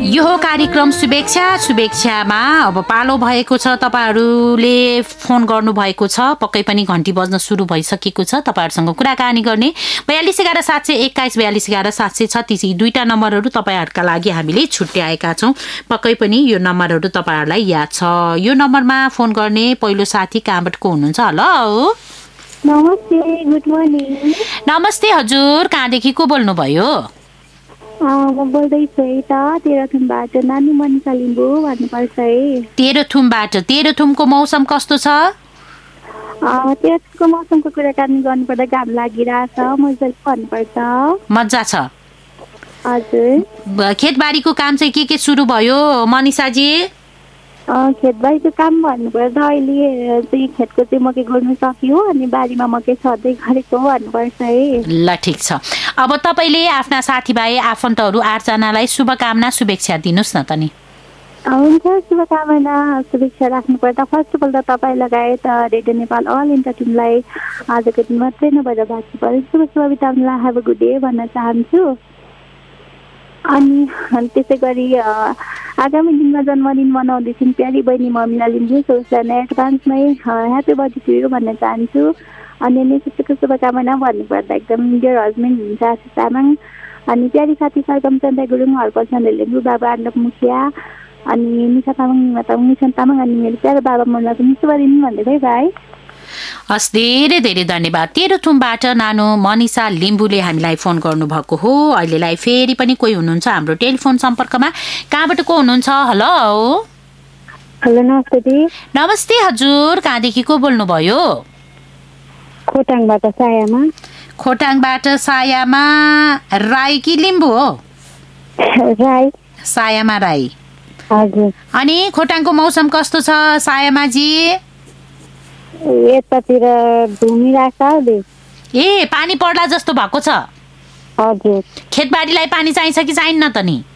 यो कार्यक्रम शुभेच्छामा अब पालो भएको छ। तपाईहरूले फोन गर्नुभएको छ, पक्कै पनि घन्टी बज्न सुरु भइसकेको छ। तपाईँहरूसँग कुराकानी गर्ने 4211 721 4211 736 यी दुईटा नम्बरहरू तपाईँहरूका लागि हामीले छुट्याएका छौँ। पक्कै पनि यो नम्बरहरू तपाईँहरूलाई याद छ। यो नम्बरमा फोन गर्ने पहिलो साथी कहाँबाट को हुनुहुन्छ? हेलो नमस्ते, गुड मर्निङ। नमस्ते हजुर, कहाँदेखि को बोल्नुभयो? म बोल्दैछु है तेह्रथुमबाट, नानी मनिषा लिम्बू भन्नुपर्छ है। तेह्रथुमको मौसम कस्तो छ? तेह्रथुमको मौसमको कुराकानी गर्नुपर्दा घाम लागिरहेछ, मजाले भन्नुपर्छ। मजा छ हजुर। खेतबारीको काम चाहिँ के सुरु भयो मनिषाजी? खेतबारीको काम भन्नुपर्दा अहिले चाहिँ खेतको चाहिँ मकै गर्नु सक्यो, अनि बारीमा मकै छर्दै गरेको भन्नुपर्छ है। ल ठिक छ। अब तपाईँले आफ्ना साथीभाइ आफन्तहरू 8 जनालाई शुभकामना शुभेच्छा दिनुहोस् न त नि। हुन्छ, शुभकामना शुभेच्छा राख्नुपर्दा फर्स्ट अफ अल त तपाईँ लगायत रेडियो नेपाल अल इन्डिया टिमलाई आजको दिन मात्रै नभएर बाँकी शुभ बिताउनुलाई हेभ अ गुड डे भन्न चाहन्छु। अनि त्यसै गरी आगामी दिनमा जन्मदिन मनाउँदैछन् प्यारी बहिनी ममिला लिम्बू, सो उसलाई एडभान्समै ह्याप्पी बर्थडे टु यू भन्न चाहन्छु। अनि नेक्स्टको शुभकामना भन्नुपर्दा एकदम डियर हस्बेन्ड हुन्छ आशिष तामाङ, अनि प्यारी साथी सरगम चन्द्र गुरुङ, हर्कल चन्द्र लिम्बू, बाबा आण्डप मुखिया, अनि निशा तामाङ, निशान तामाङ, अनि मेरो प्यारो बाबा मुला पनि शुभ दिन भन्दै भाइ। हस्, धेरै धेरै धन्यवाद। तेह्रथुमबाट नानो मनिषा लिम्बूले हामीलाई फोन गर्नुभएको हो। अहिलेलाई फेरि पनि कोही हुनुहुन्छ हाम्रो टेलिफोन सम्पर्कमा, कहाँबाट को हुनुहुन्छ? हेलो हेलो, नमस्ते दी। नमस्ते हजुर, कहाँदेखि को बोल्नुभयो? खोटाङबाट सायामा। खोटाङबाट सायामा राई कि लिम्बू हो? राई। सायामा राई, हजुर। अनि खोटाङको मौसम कस्तो छ सायामाजी? यतातिर घुमिरहेको। ए, पानी पर्ला जस्तो भएको छ? हजुर। खेतबारीलाई पानी चाहिन्छ कि चाहिन्न त नि?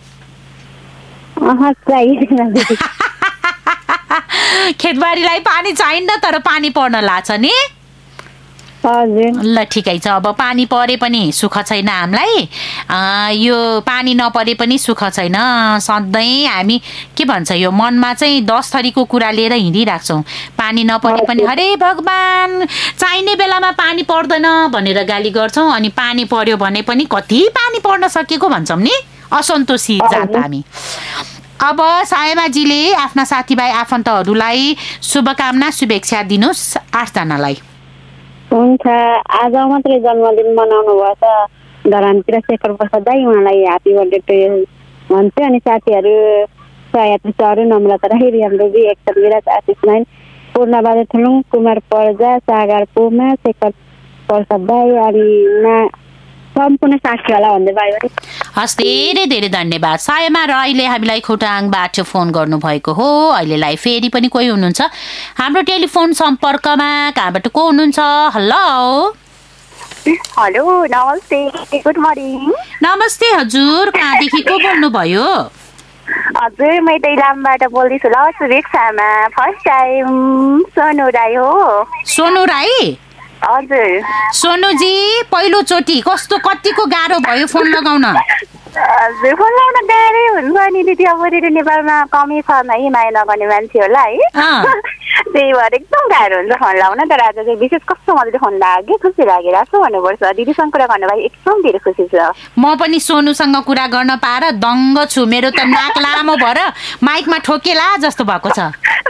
खेतबारीलाई पानी चाहिन्न, तर पानी पर्न लाग्छ नि। हजुर। ल ठिकै छ। अब पानी परे पनि सुख छैन हामीलाई, यो पानी नपरे पनि सुख छैन। सधैँ हामी के भन्छ, यो मनमा चाहिँ 10 थरीको कुरा लिएर हिँडिराख्छौँ। पानी नपरे पनि हरे भगवान, चाहिने बेलामा पानी पर्दैन भनेर गाली गर्छौँ, अनि पानी पर्यो भने पनि कति पानी पर्न सकेको भन्छौँ नि, असन्तोषी जात हामी। अब सायमाजीले आफ्ना साथीभाइ आफन्तहरूलाई शुभकामना शुभेच्छा दिनुहोस् 8 जनालाई। हुन्छ, आज मात्रै जन्मदिन मनाउनु भयो त धरानतिर शेखर प्रसाद दाई, उहाँलाई ह्यापी बर्थडे टु यू भन्छु। अनि साथीहरू सहायता चरु, नम्रता राई, रियाम रुबी, एकता विराज, आशिष नाइन, पूर्णबाजे थुलुङ, कुमार पर्जा, सागर पुमा, शेखर प्रसाद दाई, अनि सम्पूर्ण साथीहरूलाई भन्दै भाइ। हस्, धेरै धेरै धन्यवाद। सायमा राईले हामीलाई खोटाङबाट फोन गर्नुभएको हो। अहिलेलाई फेरि पनि कोही हुनुहुन्छ हाम्रो टेलिफोन सम्पर्कमा, कहाँबाट को हुनुहुन्छ? हेलो हेलो, नमस्ते, गुड मर्निङ। नमस्ते हजुर, कहाँदेखि को बोल्नुभयो? हजुर, म दैलामबाट बोल्दैछु ल, शुभेच्छामा फर्स्ट टाइम सोनु राई हो। सोनु राई? हजुर। सोनुजी, पहिलोचोटि कतिको गाह्रो भयो फोन लगाउन? हजुर, फोन लगाउन गाह्रै हुन्छ नि दिदी, अब रेडियो नेपालमा कमै छ है माया नगर्ने मान्छे होला है, त्यही भएर एकदम गाह्रो हुन्छ फोन लगाउन। तर आज चाहिँ विशेष कस्तो मजाले फोन लाग्यो, खुसी लागिरहेको छ भन्नुपर्छ। दिदीसँग कुरा गर्नु भाइ एकदम धेरै खुसी छ। म पनि सोनुसँग कुरा गर्न पाएर दङ्ग छु। मेरो त नाक लामो भएर माइकमा ठोकेला जस्तो भएको छ।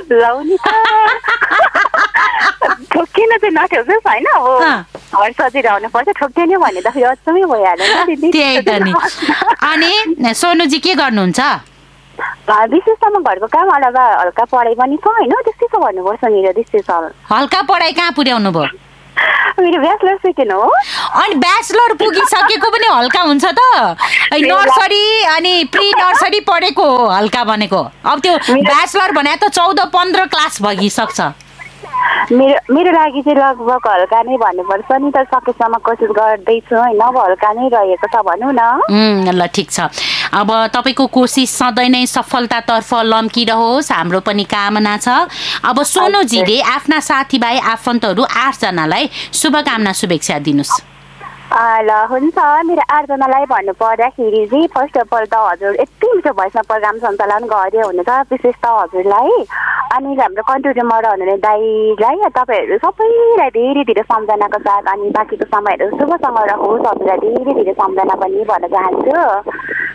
ठोकिन चाहिँ नठोकोस् होइन, अब सजिलो पर्छ, ठोक्दैन भने त फेरि अचम्मै भइहाल्यो नि दिदी। त्यही त नि। अनि सोनुजी के गर्नुहुन्छ? विशेष त म घरको काम अलावा हल्का पढाइ पनि छ होइन, त्यस्तै छ भन्नुपर्छ मेरो विशेष। हल्का पढाइ कहाँ पुर्याउनु भयो? मेरो ब्याचलर सेकेन्ड हो। अनि ब्याचलर पुगिसकेको पनि हल्का हुन्छ त? नर्सरी अनि प्री नर्सरी पढेको हल्का भनेको, अब त्यो ब्याचलर भने त 14-15 क्लास भइसक्छ। मेरो लागि चाहिँ लगभग हल्का नै भन्नुपर्छ नि, त सकेसम्म कोसिस गर्दैछु होइन, अब हल्का नै रहेको छ भनौँ न। ल ठिक छ। अब तपाईँको कोसिस सधैँ नै सफलतातर्फ लम्किरहोस्, हाम्रो पनि कामना छ। अब सोनुजीले आफ्ना साथीभाइ आफन्तहरू 8 जनालाई शुभकामना शुभेच्छा दिनुहोस्। ल हुन्छ मेरो 8 जनालाई भन्नु पर्दाखेरि चाहिँ फर्स्ट अफ अल त हजुर यति मिठो भएसमा प्रोग्राम सञ्चालन गर्दै हुनुहुन्छ विशेष त हजुरलाई अनि हाम्रो कन्ट्रोलमा रहनुहुने दाइलाई तपाईँहरू सबैलाई धेरै धेरै सम्झनाको साथ अनि बाँकीको समयहरू शुभसँग रहोस् हजुरलाई धेरै धेरै सम्झना पनि भन्न चाहन्छु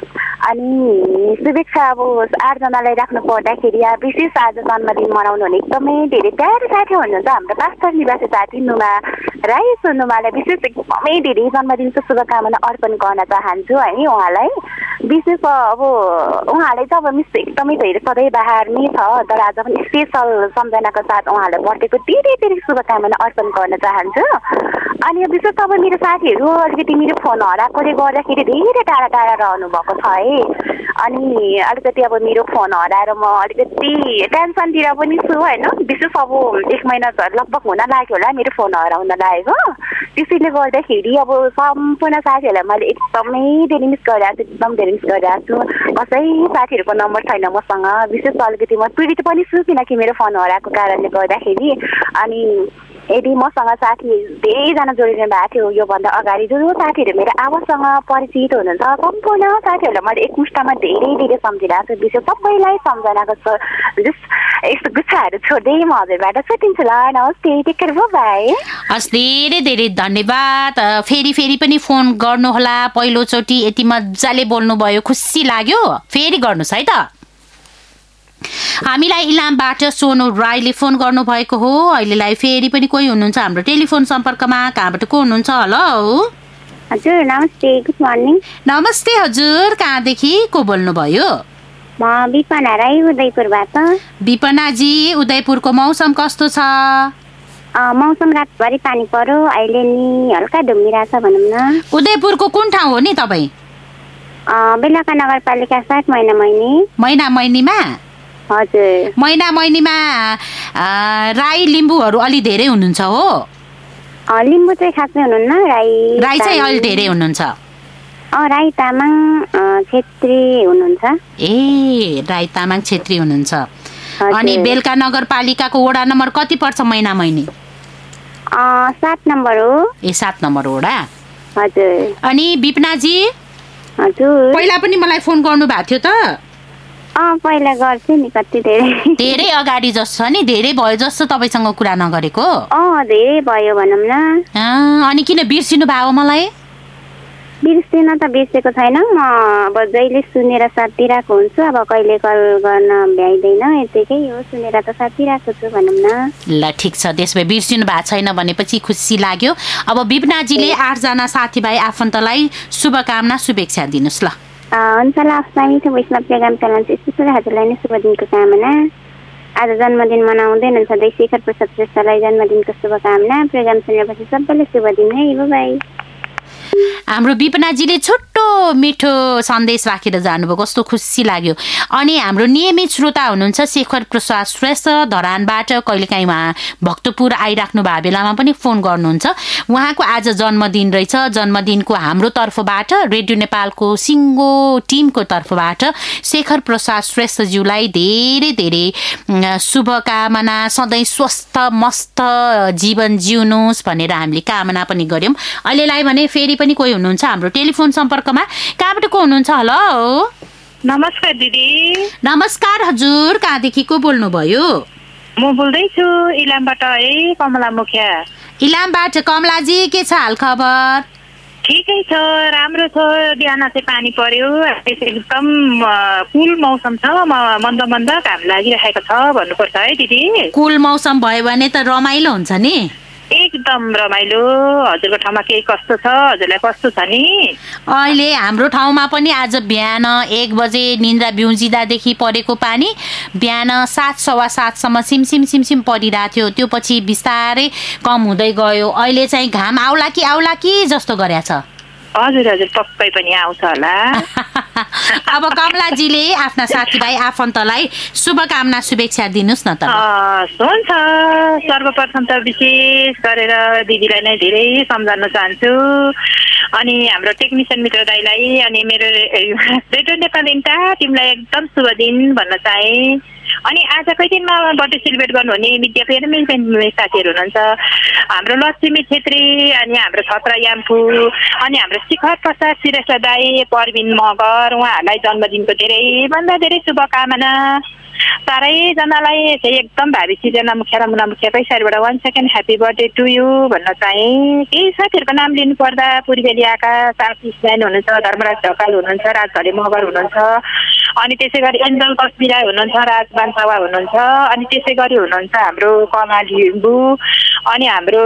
अनि शुभेच्छा अब 8 जनालाई राख्नु पर्दाखेरि विशेष आज जन्मदिन मनाउनु हुने एकदमै धेरै प्यारो साथी हुनुहुन्छ हाम्रो पास्टर निवासी साथी नुमा राई नुमालाई विशेष एकदमै धेरै जन्मदिनको शुभकामना अर्पण गर्न चाहन्छु है उहाँलाई विशेष अब उहाँलाई त अब मिस एकदमै धेरै सधैँ बाहिर नै छ तर आज पनि स्पेसल सम्झनाको साथ उहाँलाई बर्थडेको धेरै धेरै शुभकामना अर्पण गर्न चाहन्छु अनि विशेष अब मेरो साथीहरू अलिकति मेरो फोन हराएकोले गर्दाखेरि धेरै टाढा टाढा रहनु भएको छ है अनि अलिकति अब मेरो फोन हराएर म अलिकति टेन्सनतिर पनि छु होइन विशेष अब 1 महिना लगभग हुन लाग्यो होला मेरो फोन हराउन लागेको त्यसैले गर्दाखेरि अब सम्पूर्ण साथीहरूलाई मैले एकदमै धेरै मिस गरिरहेको छु एकदम धेरै मिस गरिरहेको छु कसै साथीहरूको नम्बर छैन मसँग विशेष अलिकति म पीडित पनि छु किनकि मेरो फोन हराएको कारणले गर्दाखेरि अनि यदि मसँग साथी धेरैजना जोडिनु भएको थियो योभन्दा अगाडि जो साथीहरू मेरो आवाजसँग परिचित हुनुहुन्छ सम्पूर्ण साथीहरूलाई मैले एकमुष्टमा धेरै धेरै सम्झिरहेको छु विशेष सबैलाई सम्झनाको छु यस्तो गुच्छाहरू छोड्दै म हजुरबाट छुट्टिन्छु ल नमस्ते टेक केयर बाई हस् धेरै धेरै धन्यवाद फेरि पनि फोन गर्नुहोला पहिलोचोटि यति मजाले बोल्नुभयो खुसी लाग्यो फेरि गर्नुहोस् है त हामीलाई इलामबाट सोनु राईले फोन गर्नुभएको हो अहिलेलाई फेरि पनि कोही हुनुहुन्छ हाम्रो टेलिफोन सम्पर्कमा कहाँबाट को हुनुहुन्छ हेलो हजुर नमस्ते गुड मर्निङ नमस्ते हजुर कहाँदेखि को बोल्नुभयो म विपना राई उदयपुरबाट विपनाजी उदयपुरको मौसम कस्तो छ मौसम रातभरि पानी पर्यो अहिले नि हल्का धुम्मिरहेछ भनौँ न उदयपुरको कुन ठाउँ हो नि तपाईँ बेलुका नगरपालिका 7 महिना मैनीमा हजुर महिना मैनीमा राई लिम्बूहरू अलि धेरै हुनुहुन्छ हो लिम्बू चाहिँ खासै हुनुहुन्न राई चाहिँ अलि धेरै हुनुहुन्छ राई तामाङ छेत्री हुनुहुन्छ ए राई तामाङ छेत्री हुनुहुन्छ अनि बेलुका नगरपालिकाको वडा नम्बर कति पर्छ महिना मैनी 7 नम्बर हो ए 7 नम्बर वडा हजुर अनि विपनाजी हजुर पहिला पनि मलाई फोन गर्नु भएको थियो त पहिला गर्छु नि कति धेरै अगाडि जस्तो छ नि धेरै भयो जस्तो तपाईसँग कुरा नगरेको धेरै भयो भनौँ न अनि किन बिर्सिनु भयो मलाई बिर्सिन त बिर्सेको छैन म अब जहिले सुनेर साथिरहेको हुन्छु अब कहिले कल गर्न भ्याइँदैन यतिकै हो सुनेर त साथिरहेको छु भनौँ न ल ठिक छ त्यसो भए बिर्सिनु भएको छैन भनेपछि खुसी लाग्यो अब विपनाजीले 8 जना साथीभाइ आफन्तलाई शुभकामना शुभेच्छा दिनुहोस् ल हुन्छ ल मिठो भोइसमा प्रोग्राम चलाउँछु स्पेसल हजुरलाई नै शुभ दिनको कामना आज जन्मदिन मनाउँदै हुनुहुन्छ शेखर प्रसाद श्रेष्ठलाई जन्मदिनको शुभकामना प्रोग्राम सुनेपछि सबैले शुभ दिन है बाई हाम्रो विपनाजीले छोटो मिठो सन्देश राखेर जानुभयो कस्तो खुसी लाग्यो अनि हाम्रो नियमित श्रोता हुनुहुन्छ शेखर प्रसाद श्रेष्ठ धरानबाट कहिलेकाहीँ उहाँ भक्तपुर आइराख्नु भएको बेलामा पनि फोन गर्नुहुन्छ उहाँको आज जन्मदिन रहेछ जन्मदिनको हाम्रो तर्फबाट रेडियो नेपालको सिङ्गो टिमको तर्फबाट शेखर प्रसाद श्रेष्ठज्यूलाई धेरै धेरै शुभकामना सधैँ स्वस्थ मस्त जीवन जिउनुहोस् भनेर हामीले कामना पनि गर्यौं अहिलेलाई भने फेरि पनि कोही हुनुहुन्छ हाम्रो टेलिफोन सम्पर्कमा कहाँबाट को हुनुहुन्छ हेलो नमस्कार दिदी नमस्कार हजुर कहाँदेखि को बोल्नुभयो म बोल्दैछु इलामबाट है कमला मुखिया इलामबाट कमलाजी के छ हाल खबर ठिकै छ राम्रो छ बिहान चाहिँ पानी पर्यो एकदम कुल मौसम छ मन्द मन्द घाम लागिरहेको छ भन्नुपर्छ है दिदी कुल मौसम भयो भने त रमाइलो हुन्छ नि एकदम रमाइलो हजुरको ठाउँमा के कस्तो छ हजुरलाई कस्तो छ नि अहिले हाम्रो ठाउँमा पनि आज बिहान 1 बजे निन्द्रा बिउजिँदादेखि परेको पानी बिहान 7:15 सम्म सिमसिम परिरहेको थियो त्यो पछि बिस्तारै कम हुँदै गयो अहिले चाहिँ घाम आउला कि जस्तो गरेछ हजुर हजुर पक्कै पनि आउँछ होला अब कमलाजीले आफ्ना साथीभाइ आफन्तलाई शुभकामना शुभेच्छा दिनुस् न त हुन्छ सर्वप्रथम त विशेष गरेर दिदीलाई नै धेरै सम्झाउन चाहन्छु अनि हाम्रो टेक्निसियन मित्र दाइलाई अनि मेरो रेडियो नेपाल इन्टा टिमलाई एकदम शुभ दिन भन्न चाहे अनि आजकै दिनमा बर्थडे सेलिब्रेट गर्नुहुने विद्याप्रेमी साथीहरू हुनुहुन्छ, हाम्रो लक्ष्मी छेत्री, अनि हाम्रो छत्र याम्फू, अनि हाम्रो शिखर प्रसाद श्रेष्ठ दाई, परबिन मगर, उहाँहरूलाई जन्मदिनको धेरैभन्दा धेरै शुभकामना। चारैजनालाई चाहिँ एकदम भावी सिर्जना मुखिया र मुना मुखियाकै साइडबाट 1 second happy birthday to you भन्न चाहे। केही साथीहरूको नाम लिनु पर्दा पूर्वेली आकाश, आशिष जैन हुनुहुन्छ, धर्मराज ढकाल हुनुहुन्छ, राजघरे मगर हुनुहुन्छ, अनि त्यसै गरी एन्जल कस्मिरा हुनुहुन्छ, राज बान्सावा हुनुहुन्छ, अनि त्यसै गरी हुनुहुन्छ हाम्रो कला लिम्बू, अनि हाम्रो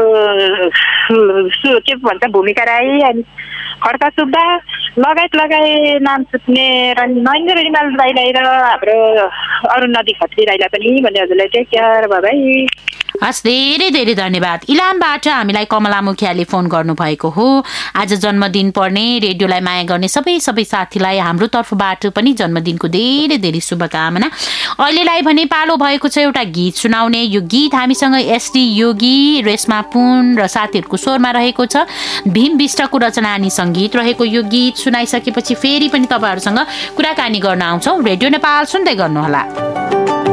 के भन्छ भूमिका राई, अनि खड्का सुब्बा लगायत नाम सुत्ने र नरेन्द्र रिमाल दाइलाई र हाम्रो अरुण नदी खत्री राईलाई पनि भन्दै हजुरलाई टेक केयर, बाई। हस्, धेरै धेरै धन्यवाद। इलामबाट हामीलाई कमला मुखियाले फोन गर्नुभएको हो। आज जन्मदिन पर्ने, रेडियोलाई माया गर्ने सबै साथीलाई हाम्रो तर्फबाट पनि जन्मदिनको धेरै धेरै शुभकामना। अहिलेलाई भने पालो भएको छ एउटा गीत सुनाउने। यो गीत हामीसँग एसडी योगी, रेशमा पुन र साथीहरूको स्वरमा रहेको छ। भीम विष्टको रचना अनि सङ्गीत रहेको यो गीत सुनाइसकेपछि फेरि पनि तपाईँहरूसँग कुराकानी गर्न आउँछौँ। रेडियो नेपाल सुन्दै गर्नुहोला।